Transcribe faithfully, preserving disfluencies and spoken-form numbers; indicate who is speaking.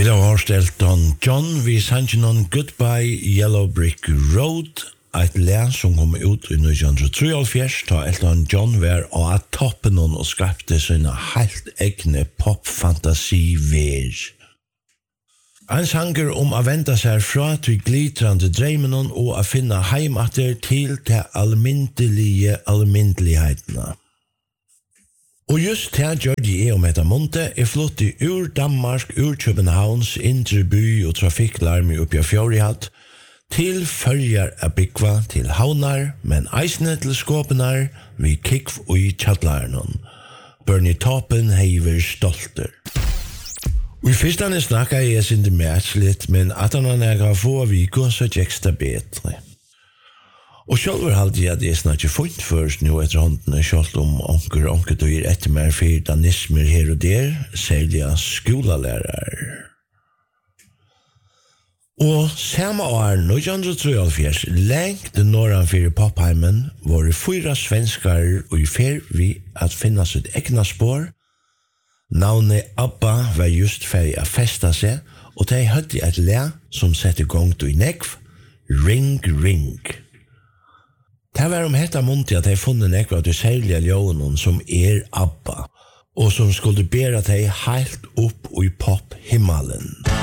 Speaker 1: Vi har hørt Elton John, vi sannsyn on Goodbye Yellow Brick Road, et lær som kom ut i nitton trettiotre, da Elton John var av toppen og skapte sine helt egne pop-fantasi-ver. En sanger om å vente seg fra til glitrande dreimen og å finne heimater til til almindelige almindelighetene. Og just her gjør de er om etter måned er flottet ur Danmark, ur Københavns, indre by og trafikklarm oppi av fjordihalt, til følger av bygva til havnar, men eisne til skåpenar, vi kikv og i tjallaren. Bernie Tappen heiver stolter. Og i fyrstane snakka jeg sinde mærkslitt, men at han er ga få viko, så gjekst det bedre. Og sjálfur haldi jeg at jeg snakker funnet først nå etter håndene, sjálf om onker og onker døyr etter mer fyrir danismer her og der, særlig av skolalærer. Og samme år, nitton trettiotre, lengt norran fyrir Popheimen, var det fyra svenskar og i fer vi at finna sitt egna spår. Navnet Abba var just ferdig å festa seg, og de hadde et læ som sette gong i nekv, Ring Ring. Det var om hetta munti at de funnet nekva av de særlige ljøvene som er Abba, og som skulle bæra de helt opp i pop-himmelen.